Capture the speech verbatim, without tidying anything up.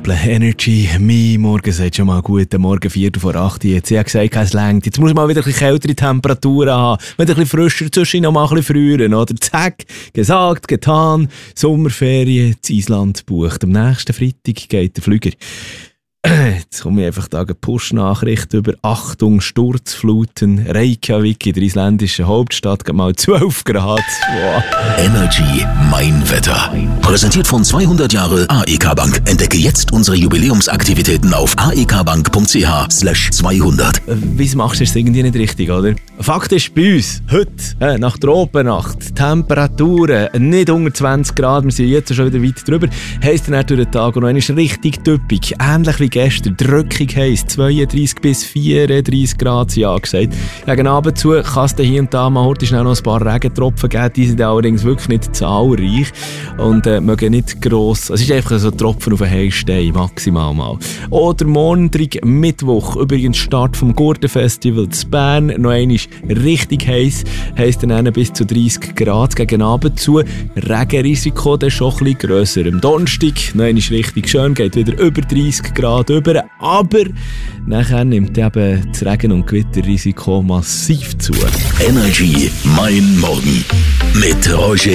Sample Energy. Mein Morgen sagt schon mal guten Morgen, Viertel vor acht. Jetzt habe gesagt, es reicht. Jetzt muss man mal wieder ein bisschen kältere Temperaturen haben. Wieder ein bisschen frischer, zwischendurch noch mal ein bisschen früher. Oder? Zack, gesagt, getan. Sommerferien, das Island bucht. Am nächsten Freitag geht der Flüger. Jetzt komme ich einfach da eine Push-Nachricht über Achtung, Sturzfluten, Reykjavik in der isländischen Hauptstadt, geht mal zwölf Grad. Wow. Energy Mein Wetter. Präsentiert von zweihundert Jahre A E K Bank. Entdecke jetzt unsere Jubiläumsaktivitäten auf aekbank.ch slash zweihundert. Wieso machst du es irgendwie nicht richtig, oder? Fakt ist bei uns, heute, äh, nach der Opennacht, Temperaturen nicht unter zwanzig Grad, wir sind jetzt schon wieder weit drüber, heisst dann durch den Tag und noch einmal richtig typisch, ähnlich wie gestern, drückig heisst, zweiunddreissig bis vierunddreissig Grad sind angesagt. Gegen Abend zu kann es hier und da mal heute schnell noch ein paar Regentropfen geben, die sind allerdings wirklich nicht zahlreich und äh, mögen nicht gross, es ist einfach so Tropfen auf einen Heilstein, maximal mal. Oder Montag, Mittwoch, übrigens Start vom Gurtenfestival zu Bern, noch einmal richtig heiß, heisst dann bis zu dreissig Grad gegen Abend zu, Regenrisiko dann schon ein bisschen grösser. Am Donnerstag, noch einmal richtig schön, geht wieder über dreissig Grad über, aber nachher nimmt eben das Regen- und Gewitterrisiko massiv zu. Energy Mein Morgen mit Roger